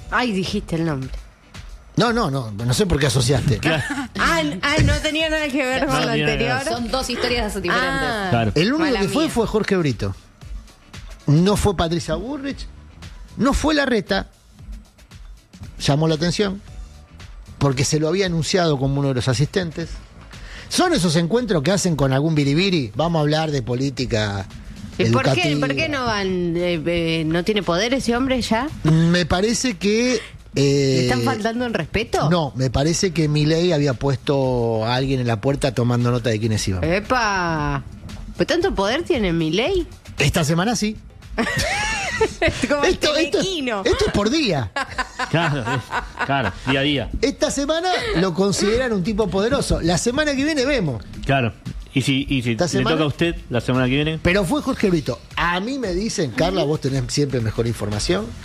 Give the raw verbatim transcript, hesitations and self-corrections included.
Ay, dijiste el nombre. No, no, no, no sé por qué asociaste. Claro. Ah, ah, no tenía nada que ver con No lo tenía anterior. nada. Son dos historias diferentes. Ah. Claro. El único Mala que fue mía. fue Jorge Brito. No fue Patricia Bullrich, no fue Larreta. Llamó la atención porque se lo había anunciado como uno de los asistentes. Son esos encuentros que hacen con algún biribiri. Vamos a hablar de política ¿Y por qué, educativa. por qué no van? Eh, eh, ¿No tiene poder ese hombre ya? Me parece que... ¿Le eh, están faltando el respeto? No, me parece que Milei había puesto a alguien en la puerta tomando nota de quiénes iban. ¡Epa! ¿Pero tanto poder tiene Milei? Esta semana sí. Como el Esto, esto, telequino. esto es por día. Claro, es- claro, día a día. Esta semana lo consideran un tipo poderoso. La semana que viene vemos. Claro. Y si, y si ¿Esta le semana? toca a usted la semana que viene. Pero fue Jorge Brito. A mí me dicen, Carla, vos tenés siempre mejor información.